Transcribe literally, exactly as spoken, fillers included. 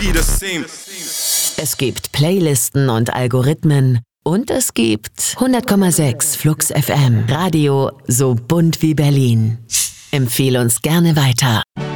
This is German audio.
Es gibt Playlisten und Algorithmen und es gibt hundert Komma sechs Flux F M. Radio so bunt wie Berlin. Empfehle uns gerne weiter.